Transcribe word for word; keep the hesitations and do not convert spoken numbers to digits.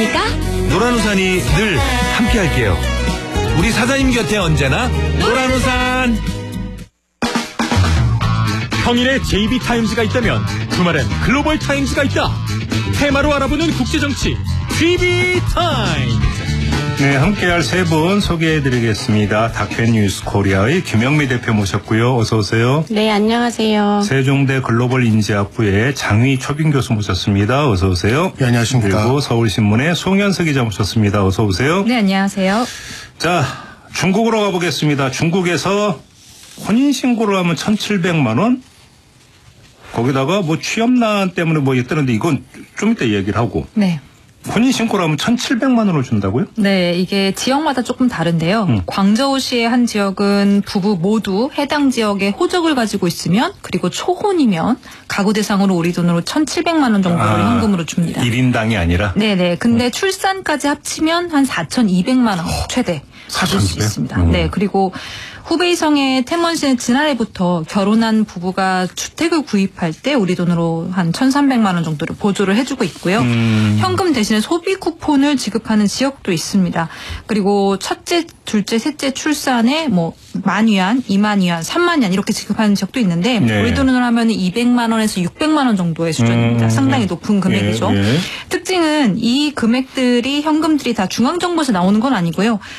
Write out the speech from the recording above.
안녕하십니까? 노란우산이 늘 함께할게요. 우리 사장님 곁에 언제나 노란우산. 평일에 제이비타임즈가 있다면 주말엔 글로벌타임즈가 있다. 테마로 알아보는 국제정치 지비타임즈. 네, 함께할 세 분 소개해드리겠습니다. 다큐뉴스 코리아의 김영미 대표 모셨고요. 어서 오세요. 네, 안녕하세요. 세종대 글로벌인지학부의 장휘 초빙 교수 모셨습니다. 어서 오세요. 네, 안녕하십니까. 그리고 서울신문의 송현석 기자 모셨습니다. 어서 오세요. 네, 안녕하세요. 자, 중국으로 가보겠습니다. 중국에서 혼인신고를 하면 천칠백만 원? 거기다가 뭐 취업난 때문에 뭐 있다는데 이건 좀 이따 얘기를 하고. 네. 혼인신고를 하면 천칠백만 원을 준다고요? 네, 이게 지역마다 조금 다른데요. 음. 광저우시의 한 지역은 부부 모두 해당 지역에 호적을 가지고 있으면 그리고 초혼이면 가구 대상으로 우리 돈으로 천칠백만 원 정도를 아, 현금으로 줍니다. 일 인당이 아니라? 네네. 근데 음. 출산까지 합치면 한 사천이백만 원 최대 받을 수 사천이백? 있습니다. 음. 네. 그리고 후베이성의 태먼시는 지난해부터 결혼한 부부가 주택을 구입할 때 우리 돈으로 한 천삼백만 원 정도를 보조를 해주고 있고요. 음. 현금 대신에 소비 쿠폰을 지급하는 지역도 있습니다. 그리고 첫째, 둘째, 셋째 출산에 뭐 만 위안, 이만 위안, 삼만 위안 이렇게 지급하는 지역도 있는데 네. 우리 돈으로 하면 이백만 원에서 육백만 원 정도의 수준입니다. 음. 상당히 높은 금액이죠. 예, 예. 특징은 이 금액들이 현금들이 다 중앙정부에서 나오는 건 아니고요.